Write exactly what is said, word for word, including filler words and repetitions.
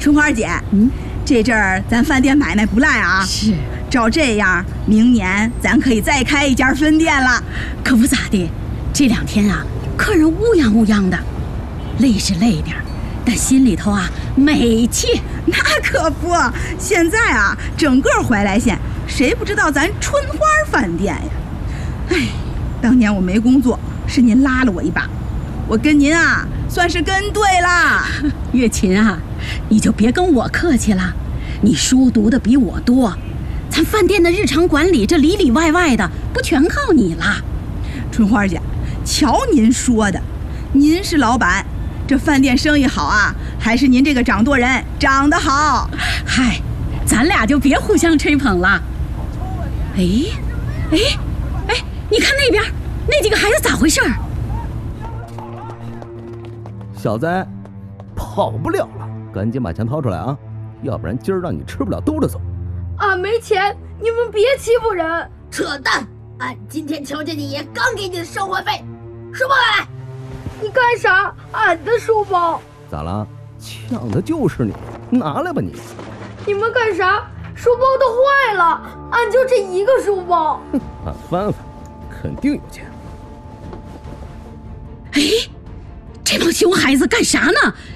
春花姐，嗯，这阵儿咱饭店买卖不赖啊。 是， 照这样，明年咱可以再开一家分店了。 可不咋的，这两天啊，客人乌泱乌泱的，累是累点，但心里头啊美气。 那可不，现在啊，整个怀来县谁不知道咱春花饭店呀？哎，当年我没工作，是您拉了我一把，我跟您啊算是跟对了。 月琴啊，你就别跟我客气了，你书读的比我多，咱饭店的日常管理这里里外外的不全靠你了。 春花姐，瞧您说的，您是老板，这饭店生意好啊，还是您这个掌舵人长得好？ 嗨，咱俩就别互相吹捧了。哎哎哎，你看那边那几个孩子咋回事？ 小子，跑不了了，赶紧把钱掏出来啊，要不然今儿让你吃不了兜着走。 俺没钱，你们别欺负人！ 扯淡！俺今天瞧见你刚给你的生活费，书包来！ 你干啥？俺的书包咋了？抢的就是你，拿来吧你！ 你们干啥？书包都坏了，俺就这一个书包。 哼，俺翻翻，肯定有钱。 哎，这帮熊孩子干啥呢？